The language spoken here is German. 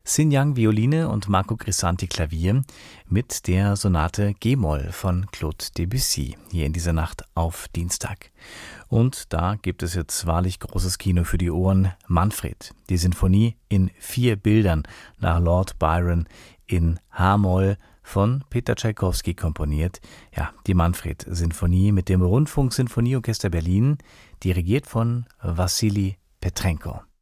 Sin Yang Violine und Marco Grisanti Klavier mit der Sonate G-Moll von Claude Debussy hier in dieser Nacht auf Dienstag. Und da gibt es jetzt wahrlich großes Kino für die Ohren. Manfred, die Sinfonie in 4 Bildern nach Lord Byron in H-Moll von Peter Tschaikowski komponiert. Ja, die Manfred-Sinfonie mit dem Rundfunk-Sinfonieorchester Berlin, dirigiert von Wassili Petrenko.